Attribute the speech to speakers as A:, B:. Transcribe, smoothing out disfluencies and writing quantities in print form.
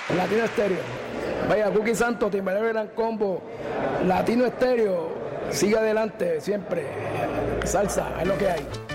A: Latino Estéreo. Vaya, Cookie Santos, Timbalero Gran Combo, Latino Estéreo, sigue adelante siempre. Salsa, es lo que hay.